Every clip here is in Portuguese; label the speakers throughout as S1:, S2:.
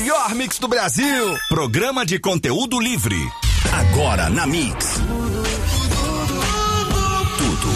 S1: melhor mix do Brasil.
S2: Programa de conteúdo livre. Agora na Mix. Tudo.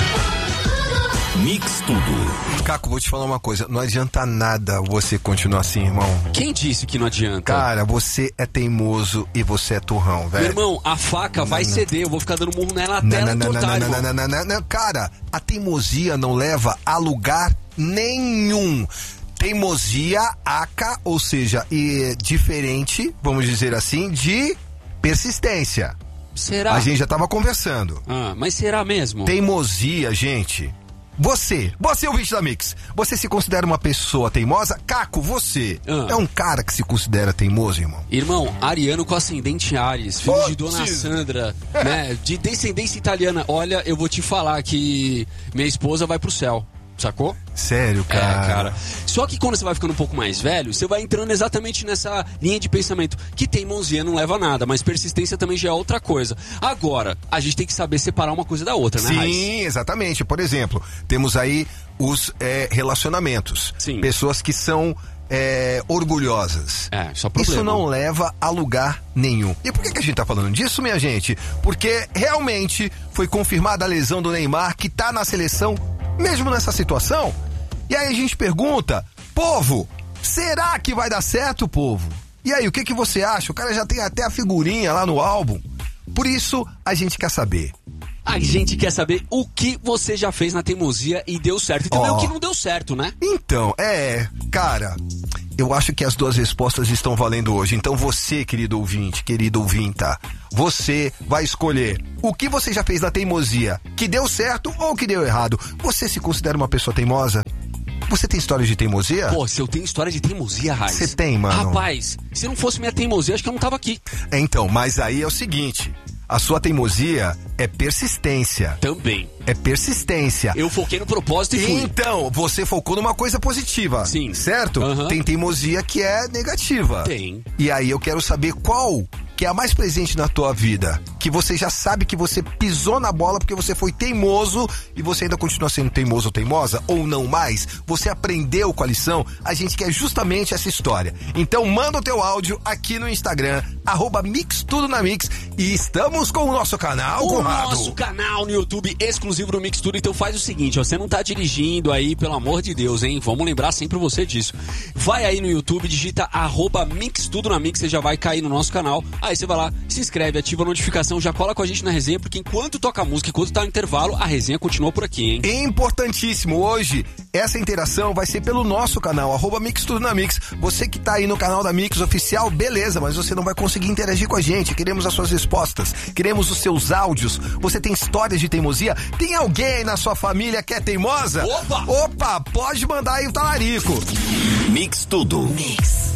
S2: Mix tudo.
S1: Caco, vou te falar uma coisa. Não adianta nada você continuar assim, irmão.
S3: Quem disse que não adianta?
S1: Cara, você é teimoso e você é turrão, velho.
S3: Meu irmão, a faca vai ceder. Eu vou ficar dando murro nela até ela tortar,
S1: não. Cara, a teimosia não leva a lugar nenhum. Teimosia, aca, ou seja, diferente, vamos dizer assim, de persistência.
S3: Será?
S1: A gente já tava conversando.
S3: Mas será mesmo?
S1: Teimosia, gente. Você ouvinte da Mix, você se considera uma pessoa teimosa? Caco, você é um cara que se considera teimoso, irmão?
S3: Irmão, ariano com ascendente Ares, filho de Dona Sandra, né? De descendência italiana. Olha, eu vou te falar que minha esposa vai pro céu. Sacou?
S1: Sério, cara?
S3: É, cara. Só que quando você vai ficando um pouco mais velho, você vai entrando exatamente nessa linha de pensamento que teimosia não leva a nada, mas persistência também já é outra coisa. Agora, a gente tem que saber separar uma coisa da outra, né, Raiz?
S1: Sim, exatamente. Por exemplo, temos aí os relacionamentos.
S3: Sim.
S1: Pessoas que são orgulhosas.
S3: Só problema.
S1: Isso não leva a lugar nenhum. E por que a gente tá falando disso, minha gente? Porque realmente foi confirmada a lesão do Neymar, que tá na seleção mesmo nessa situação. E aí a gente pergunta, povo, será que vai dar certo, povo? E aí, o que você acha? O cara já tem até a figurinha lá no álbum. Por isso, a gente quer saber.
S3: A gente quer saber o que você já fez na teimosia e deu certo. E também o que não deu certo, né?
S1: Então, cara, eu acho que as duas respostas estão valendo hoje. Então você, querido ouvinte, querida ouvinta, você vai escolher o que você já fez na teimosia, que deu certo ou que deu errado. Você se considera uma pessoa teimosa? Você tem história de teimosia?
S3: Pô, se eu tenho história de teimosia, Raiz.
S1: Você tem, mano?
S3: Rapaz, se não fosse minha teimosia, acho que eu não tava aqui.
S1: Então, mas aí é o seguinte... A sua teimosia é persistência.
S3: Também.
S1: É persistência.
S3: Eu foquei no propósito e fui.
S1: Então, você focou numa coisa positiva.
S3: Sim.
S1: Certo? Tem teimosia que é negativa.
S3: Tem.
S1: E aí eu quero saber qual que é a mais presente na tua vida. Que você já sabe que você pisou na bola porque você foi teimoso e você ainda continua sendo teimoso ou teimosa, ou não mais. Você aprendeu com a lição. A gente quer justamente essa história. Então manda o teu áudio aqui no Instagram, @MixTudoNaMix, e estamos com o nosso canal, Conrado.
S3: O nosso canal no YouTube exclusivo do Mix Tudo. Então faz o seguinte, ó, você não tá dirigindo aí, pelo amor de Deus, hein? Vamos lembrar sempre você disso. Vai aí no YouTube, digita @MixTudoNaMix, você já vai cair no nosso canal. Aí você vai lá, se inscreve, ativa a notificação, já cola com a gente na resenha, porque enquanto toca a música, enquanto tá no intervalo, a resenha continua por aqui, hein?
S1: Importantíssimo, hoje, essa interação vai ser pelo nosso canal, @MixTudoNaMix. Você que tá aí no canal da Mix Oficial, beleza, mas você não vai conseguir interagir com a gente. Queremos as suas respostas, queremos os seus áudios. Você tem histórias de teimosia? Tem alguém na sua família que é teimosa?
S3: Opa,
S1: pode mandar aí o talarico.
S2: Mix tudo.
S4: Mix.